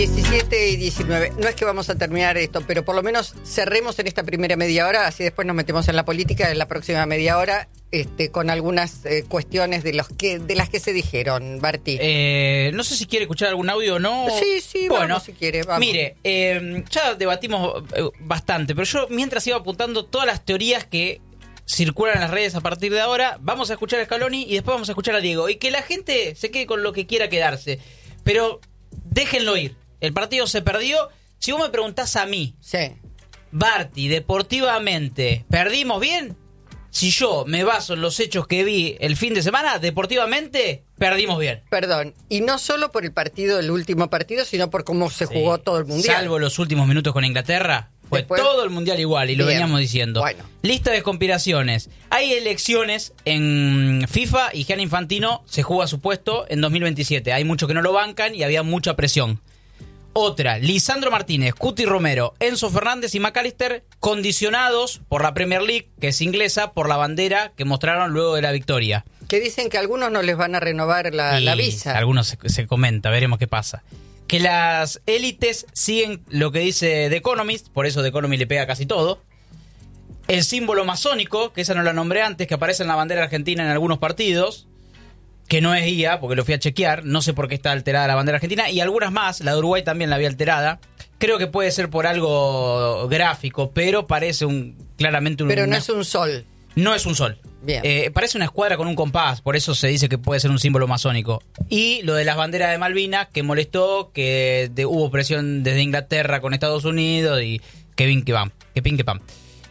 17:19. No es que vamos a terminar esto, pero por lo menos cerremos en esta primera media hora, así después nos metemos en la política en la próxima media hora, con algunas cuestiones de las que se dijeron, Barti. No sé si quiere escuchar algún audio o no. Sí, bueno, vamos si quiere. Vamos. Mire, ya debatimos bastante, pero yo mientras iba apuntando todas las teorías que circulan en las redes a partir de ahora, vamos a escuchar a Scaloni y después vamos a escuchar a Diego. Y que la gente se quede con lo que quiera quedarse. Pero déjenlo ir. El partido se perdió. Si vos me preguntás a mí, sí, Barti, deportivamente, ¿perdimos bien? Si yo me baso en los hechos que vi el fin de semana, deportivamente, perdimos bien. Perdón, y no solo por el último partido, sino por cómo se jugó todo el Mundial. Salvo los últimos minutos con Inglaterra, fue después, todo el Mundial igual, y lo veníamos diciendo. Bueno. Lista de conspiraciones. Hay elecciones en FIFA y Gianni Infantino se juega su puesto en 2027. Hay muchos que no lo bancan y había mucha presión. Otra, Lisandro Martínez, Cuti Romero, Enzo Fernández y McAllister condicionados por la Premier League, que es inglesa, por la bandera que mostraron luego de la victoria. Que dicen que a algunos no les van a renovar la visa. Algunos se comenta, veremos qué pasa. Que las élites siguen lo que dice The Economist, por eso The Economist le pega casi todo. El símbolo masónico, que esa no la nombré antes, que aparece en la bandera argentina en algunos partidos, que no es guía, porque lo fui a chequear, no sé por qué está alterada la bandera argentina, y algunas más, la de Uruguay también la había alterada. Creo que puede ser por algo gráfico, pero parece claramente un... Pero no es un sol. No es un sol. Bien. Parece una escuadra con un compás, por eso se dice que puede ser un símbolo masónico. Y lo de las banderas de Malvinas, que molestó, que hubo presión desde Inglaterra con Estados Unidos, y que pin que pam.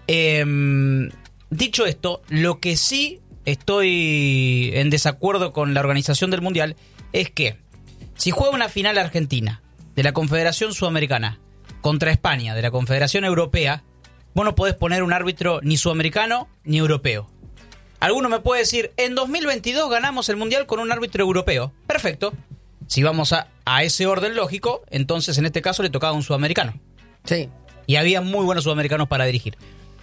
Dicho esto, lo que sí estoy en desacuerdo con la organización del Mundial es que si juega una final Argentina de la Confederación Sudamericana contra España de la Confederación Europea, vos no podés poner un árbitro ni sudamericano ni europeo. Alguno me puede decir, en 2022 ganamos el Mundial con un árbitro europeo. Perfecto. Si vamos a ese orden lógico, entonces en este caso le tocaba a un sudamericano. Sí. Y había muy buenos sudamericanos para dirigir.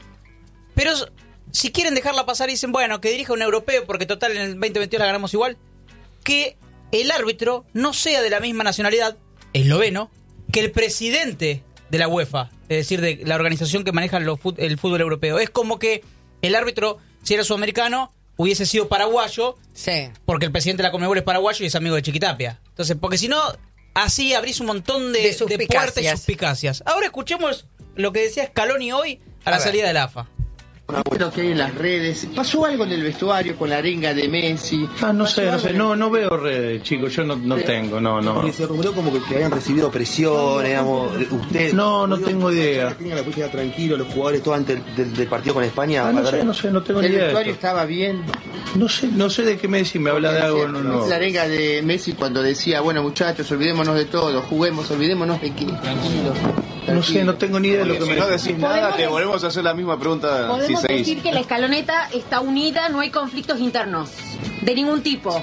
Pero si quieren dejarla pasar y dicen, bueno, que dirija un europeo porque total en el 2022 la ganamos igual, que el árbitro no sea de la misma nacionalidad, esloveno, que el presidente de la UEFA, es decir, de la organización que maneja el fútbol europeo. Es como que el árbitro, si era sudamericano, hubiese sido paraguayo, sí, porque el presidente de la Conmebol es paraguayo y es amigo de Chiquitapia. Entonces, porque si no, así abrís un montón de puertas y suspicacias. Ahora escuchemos lo que decía Scaloni hoy a la salida de la AFA. ¿Viste lo que hay en las redes? ¿Pasó algo en el vestuario con la arenga de Messi? No sé, no veo redes, chicos, yo no tengo, no. Porque se rumoreó como que habían recibido presión, digamos, usted... No tengo idea. ¿Tengan la posibilidad tranquilo los jugadores todo antes del partido con España? No sé, no tengo ni idea. ¿El vestuario estaba bien? No sé de qué Messi me habla de algo, no. La arenga de Messi cuando decía, bueno muchachos, olvidémonos de todo, juguemos, olvidémonos de qué, tranquilos. No sé, no tengo ni idea de lo que si me no decís nada, te volvemos a hacer la misma pregunta. Podemos decir que la escaloneta está unida, no hay conflictos internos, de ningún tipo.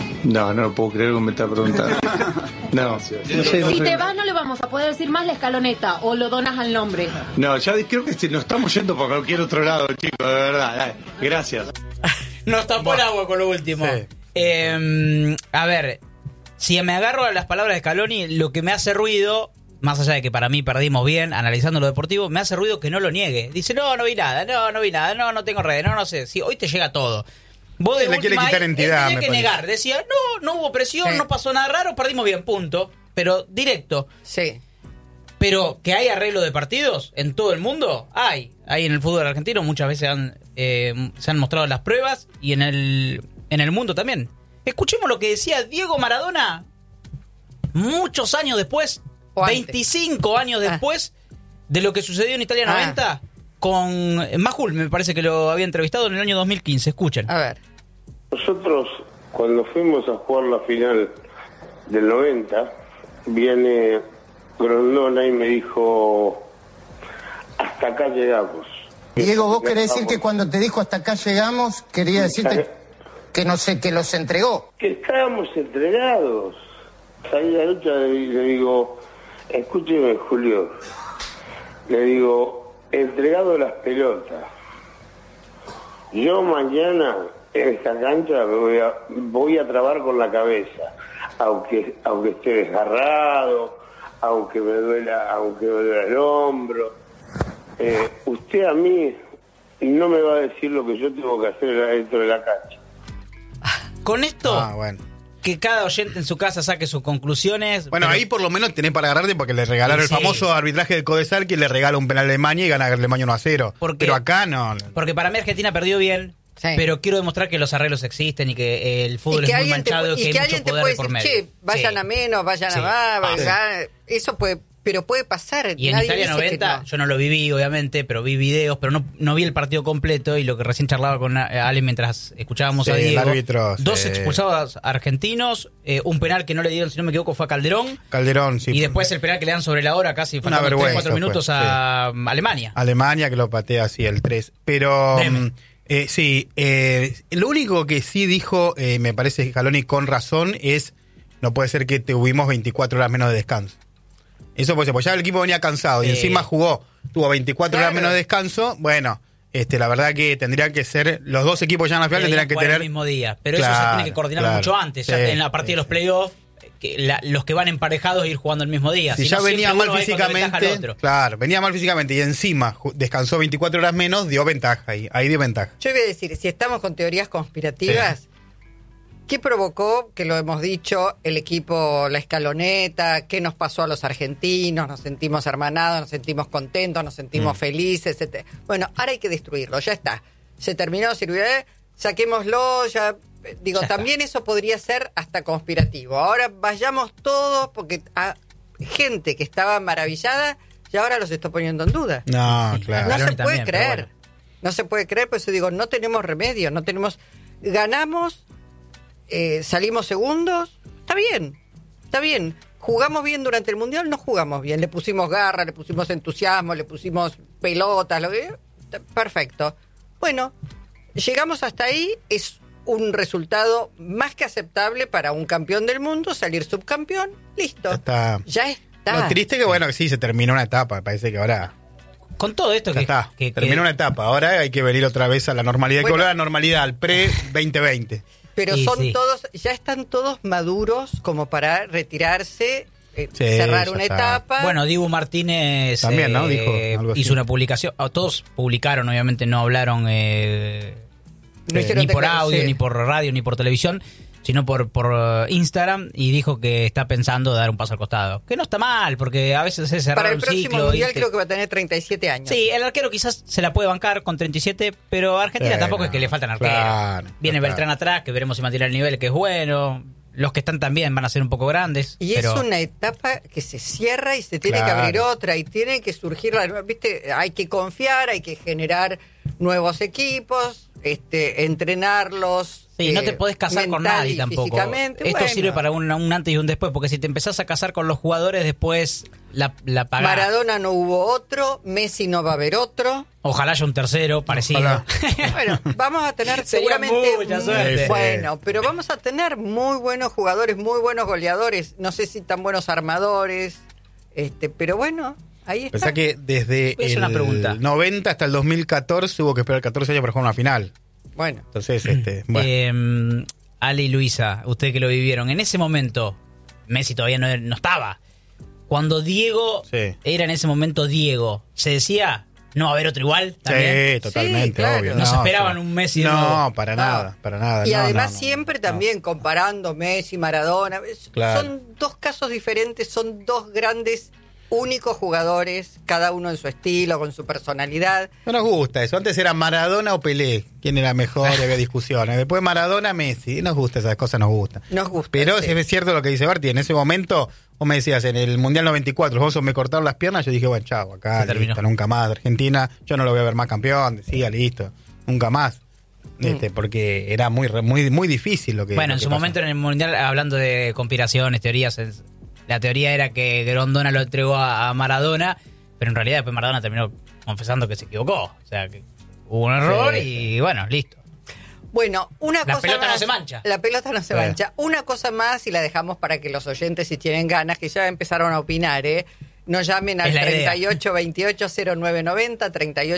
No puedo creer que me está preguntando. No sé. Si te vas no le vamos a poder decir más la escaloneta, o lo donas al nombre. No, ya creo que nos estamos yendo por cualquier otro lado, chicos, de verdad. Gracias. Nos tapó el agua con lo último. Sí. A ver, si me agarro a las palabras de Scaloni, lo que me hace ruido, más allá de que para mí perdimos bien, analizando lo deportivo, me hace ruido que no lo niegue. Dice, no vi nada, no tengo redes, no sé. Sí, hoy te llega todo. Vos de le quiere quitar entidad, tenía que negar. Decía, no hubo presión, no pasó nada raro, perdimos bien, punto. Pero directo. Sí. Pero que hay arreglo de partidos en todo el mundo, hay en el fútbol argentino, muchas veces se han mostrado las pruebas, y en el mundo también. Escuchemos lo que decía Diego Maradona muchos años después, 25 años después de lo que sucedió en Italia 90 con Majul, me parece que lo había entrevistado en el año 2015. Escuchen. A ver. Nosotros, cuando fuimos a jugar la final del 90, viene Grondona y me dijo, hasta acá llegamos. Diego, vos querés decir que cuando te dijo hasta acá llegamos, quería decirte que no sé, que los entregó. Que estábamos entregados. Salí a la lucha y le digo, escúcheme, Julio, le digo, entregado las pelotas. Yo mañana en esta cancha voy a trabar con la cabeza, aunque esté desgarrado, aunque me duela el hombro. Usted a mí no me va a decir lo que yo tengo que hacer dentro de la cancha. Con esto, bueno. que cada oyente en su casa saque sus conclusiones. Bueno, pero ahí por lo menos tenés para agarrarte porque le regalaron Sí. el famoso arbitraje de Codesal que le regala un penal a Alemania y gana Alemania 1-0. Porque- Pero acá no. Porque para mí Argentina perdió bien, Sí. pero quiero demostrar que los arreglos existen y que el fútbol Y que es muy alguien te, manchado y que y hay que mucho alguien te poder puede de por decir, medio. che, vayan Sí. a menos, vayan Sí. a más, Ah, eso puede, pero puede pasar. Y en Nadie Italia dice que 90, no. yo no lo viví, obviamente, pero vi videos, pero no vi el partido completo. Y lo que recién charlaba con Ale mientras escuchábamos Sí, a Diego. el árbitro, dos sí. expulsados argentinos, un penal que no le dieron, si no me equivoco, fue a Calderón. Calderón, sí. Y después el penal que le dan sobre la hora, casi faltando vergüenza 3-4 minutos fue, a Alemania. Alemania que lo patea así el 3. Pero Deme. lo único que sí dijo, me parece Scaloni con razón, es no puede ser que tuvimos 24 horas menos de descanso. Eso puede ser, porque ya el equipo venía cansado y encima tuvo 24 horas Claro. menos de descanso. Bueno, la verdad que tendría que ser, los dos equipos ya en la final tendrían que jugar tener el mismo día. Pero eso se Claro, tiene que coordinar claro. mucho antes, ya Sí, en la partida de los playoffs, los que van emparejados ir jugando el mismo día. Si Si ya no, venía siempre mal uno va a ir con ventaja al físicamente, otro. claro, venía mal físicamente y encima descansó 24 horas menos, dio ventaja ahí dio ventaja. Yo voy a decir, si estamos con teorías conspirativas, ¿qué provocó, que lo hemos dicho, el equipo, la escaloneta? ¿Qué nos pasó a los argentinos? Nos sentimos hermanados, nos sentimos contentos, nos sentimos felices. Bueno, ahora hay que destruirlo, ya está. Se terminó, sirvió, saquémoslo, ya... Digo, Ya está. también eso podría ser hasta conspirativo. Ahora vayamos todos, porque a gente que estaba maravillada, y ahora los está poniendo en duda. No, claro. No se Scaloni puede también, pero creer. bueno. No se puede creer, por eso digo, no tenemos remedio, no tenemos... Ganamos, salimos segundos, está bien. Jugamos bien durante el Mundial, no jugamos bien. Le pusimos garra, le pusimos entusiasmo, le pusimos pelotas, perfecto. Bueno, llegamos hasta ahí, es un resultado más que aceptable para un campeón del mundo, salir subcampeón, listo. Ya está. Lo triste que bueno, que sí, se terminó una etapa, me parece que ahora... Con todo esto Ya está, terminó una etapa, ahora hay que venir otra vez a la normalidad, hay que Bueno. volver a la normalidad, al pre-2020. Pero Y son sí. todos, ya están todos maduros como para retirarse, Sí, cerrar ya una está. etapa. Bueno, Dibu Martínez También, ¿no? Dijo algo así. hizo una publicación. Todos publicaron, obviamente no hablaron No hicieron ni por declaración, audio, sí. ni por radio, ni por televisión, sino por Instagram, y dijo que está pensando dar un paso al costado. Que no está mal, porque a veces es cerrar Para el un próximo ciclo. Mundial ¿viste? creo que va a tener 37 años. Sí, el arquero quizás se la puede bancar con 37, pero a Argentina Sí, tampoco no, es que le faltan arqueros. claro, Viene claro. Beltrán atrás, que veremos si mantiene el nivel, que es bueno. Los que están también van a ser un poco grandes. Y pero... es una etapa que se cierra y se tiene que Claro. abrir otra y tiene que surgir la nueva, ¿viste? Hay que confiar, hay que generar nuevos equipos, entrenarlos. Sí, no te podés casar con mental nadie y tampoco. físicamente. Esto Bueno. sirve para un antes y un después, porque si te empezás a casar con los jugadores, después la pagás. Maradona no hubo otro, Messi no va a haber otro. Ojalá haya un tercero parecido. Ojalá. Bueno, vamos a tener Sería seguramente mucha suerte. bueno, pero vamos a tener muy buenos jugadores, muy buenos goleadores, no sé si tan buenos armadores, pero bueno, ahí está. Pensá que desde Voy a hacer una pregunta. el 90 hasta el 2014 hubo que esperar 14 años para jugar una final. Bueno, Entonces, bueno. Ale y Luisa, ustedes que lo vivieron, en ese momento, Messi todavía no estaba. Cuando Diego Sí. era en ese momento Diego, ¿se decía no va a haber otro igual? ¿También? Sí, totalmente, Sí, claro. obvio. No se esperaban sí. un Messi de No, nuevo. para No. nada, para nada. y no, además no, siempre no. también comparando Messi, Maradona, Claro. son dos casos diferentes, son dos grandes, únicos jugadores, cada uno en su estilo, con su personalidad. No nos gusta eso. Antes era Maradona o Pelé. ¿Quién era mejor? Y había discusiones. Después Maradona, Messi. Nos gusta, esas cosas nos gustan. Nos gusta. Pero sí. es cierto lo que dice Barty. En ese momento, vos me decías, en el Mundial 94, vos me cortaron las piernas. Yo dije, bueno, chao, acá, Se terminó. listo, nunca más. Argentina, yo no lo voy a ver más campeón. Decía, listo, nunca más. Porque era muy difícil lo que Bueno, lo en que su pasó. momento en el Mundial, hablando de conspiraciones, teorías, la teoría era que Grondona lo entregó a Maradona, pero en realidad después Maradona terminó confesando que se equivocó. O sea, que hubo un error Sí, y bueno, listo. Bueno, una La cosa pelota no más. se mancha. La pelota no se Sí. mancha. Una cosa más y la dejamos para que los oyentes, si tienen ganas, que ya empezaron a opinar, nos llamen al Es la idea. 3828-0990,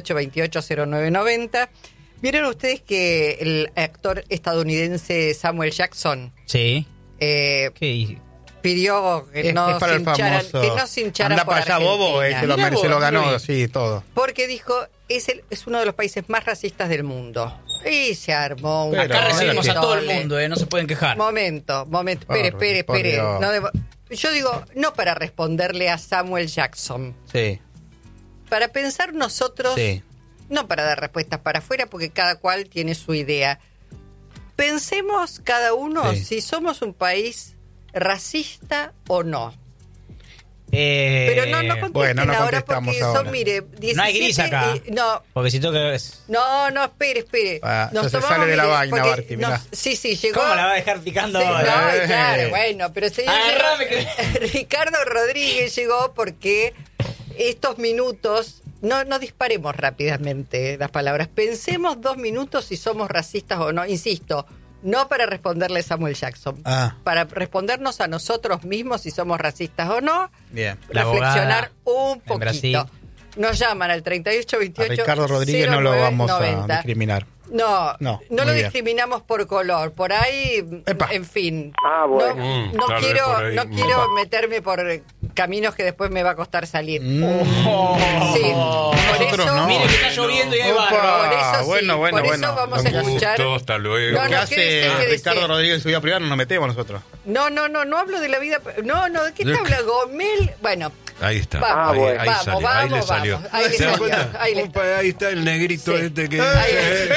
3828-0990. ¿Vieron ustedes que el actor estadounidense Samuel Jackson Sí. eh, ¿Qué? pidió que Es no para se el hincharan, famoso. que no se hincharan Anda por para allá, bobo, Argentina. se lo ganó, Mirá vos, sí, todo. Porque dijo, es uno de los países más racistas del mundo. Y se armó un... Acá recibimos a todo el tole. mundo, no se pueden quejar. Momento. Espere. Por Dios. Yo digo, no para responderle a Samuel Jackson. Sí, Para pensar nosotros, sí. no para dar respuestas para afuera, porque cada cual tiene su idea. Pensemos cada uno Sí. si somos un país racista o no. Pero no contesten bueno, no ahora contestamos porque ahora. son, mire, 17... No hay gris acá. No, Porque si toca... no, espere. Ya se sale de la vaina, porque Barty, mirá. Sí, llegó... ¿Cómo la va a dejar picando Sí, ahora? no, claro, bueno, pero señor Agarrame Ricardo Rodríguez llegó porque estos minutos, no disparemos rápidamente las palabras, pensemos 2 minutos si somos racistas o no, insisto, no para responderle a Samuel Jackson, para respondernos a nosotros mismos si somos racistas o no, Bien. La reflexionar abogada un en Brasil. poquito. Nos llaman al 3828 A Ricardo Rodríguez no lo vamos a 0990. discriminar. No muy lo bien. discriminamos por color. Por ahí, Epa. en fin. bueno. No tal vez quiero, por ahí. no quiero meterme por caminos que después me va a costar salir. Sí, por Nosotros eso, no. Mire que está lloviendo y hay Opa. barro. por eso, bueno, por eso bueno. vamos a Con escuchar. gusto, hasta luego. No, Lo que no, hace quédese. Ricardo Rodríguez en su vida privada no nos metemos nosotros. No hablo de la vida. No, ¿de qué te habla Gomel? Bueno, Ahí está. Vamos, ahí salió. Ahí le salió. vamos. Ahí le ¿Se dan salió, cuenta? ahí le Opa, ahí está el negrito Sí. este que Ahí dice.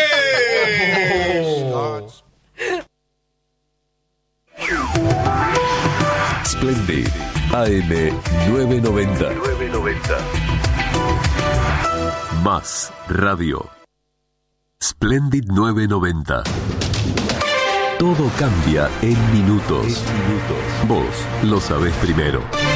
Splendid AM 990. Más radio. Splendid 990. Todo cambia en minutos. Vos lo sabés primero.